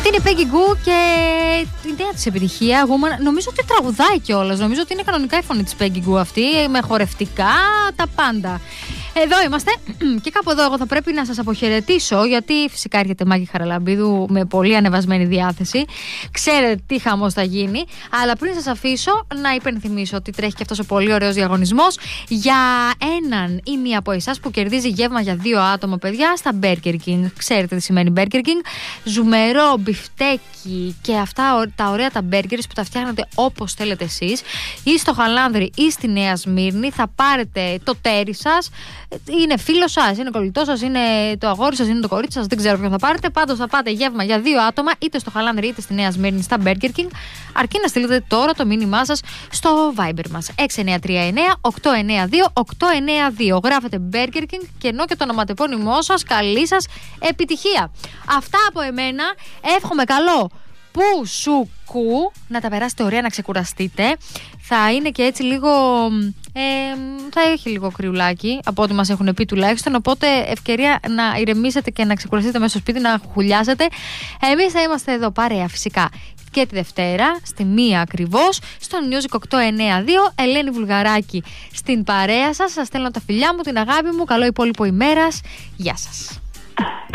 Αυτή είναι η Peggy Gou και η νέα της επιτυχία, Woman. Νομίζω ότι τραγουδάει κιόλας. Νομίζω ότι είναι κανονικά η φωνή της Peggy Gou αυτή, με χορευτικά, τα πάντα. Εδώ είμαστε και κάπου εδώ εγώ θα πρέπει να σας αποχαιρετήσω, γιατί φυσικά έρχεται Μάκη Χαραλαμπίδου με πολύ ανεβασμένη διάθεση. Ξέρετε τι χαμός θα γίνει. Αλλά πριν σας αφήσω να υπενθυμίσω ότι τρέχει και αυτός ο πολύ ωραίος διαγωνισμός για έναν ή μία από εσάς που κερδίζει γεύμα για 2 άτομα, παιδιά, στα Burger King. Ξέρετε τι σημαίνει Burger King? Ζουμερό, μπιφτέκι και αυτά τα ωραία τα burgers που τα φτιάχνετε όπως θέλετε εσείς, ή στο Χαλάνδρι ή στη Νέα Σμύρνη. Θα πάρετε το τέρι σας. Είναι φίλο σας, είναι κολλητό σας, είναι το αγόρι σας, είναι το κορίτσι σας, δεν ξέρω ποιον θα πάρετε. Πάντως θα πάτε γεύμα για 2 άτομα, είτε στο Χαλάνδρι είτε στη Νέα Σμύρνη, στα Burger King, αρκεί να στείλετε τώρα το μήνυμά σας στο Viber μας 6939-892-892. Γράφετε Burger King και ενώ και το ονοματεπώνυμό σας. Καλή σας επιτυχία. Αυτά από εμένα. Εύχομαι καλό που σου κου, να τα περάσετε ωραία, να ξεκουραστείτε. Θα είναι και έτσι λίγο θα έχει λίγο κρυουλάκι από ό,τι μας έχουν πει τουλάχιστον, οπότε ευκαιρία να ηρεμήσετε και να ξεκουραστείτε μέσα στο σπίτι, να χουλιάσετε. Εμείς θα είμαστε εδώ παρέα φυσικά και τη Δευτέρα στη 1 ακριβώς στο Music 892. Ελένη Βουλγαράκη στην παρέα σας. Σας στέλνω τα φιλιά μου, την αγάπη μου. Καλό υπόλοιπο ημέρας. Γεια σας.